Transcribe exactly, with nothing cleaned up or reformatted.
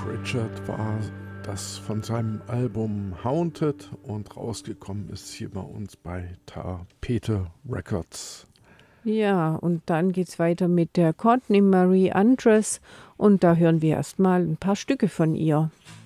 Richard war das von seinem Album Haunted und rausgekommen ist hier bei uns bei Tapete Records. Ja, und dann geht's weiter mit der Courtney Marie Andres und da hören wir erstmal ein paar Stücke von ihr.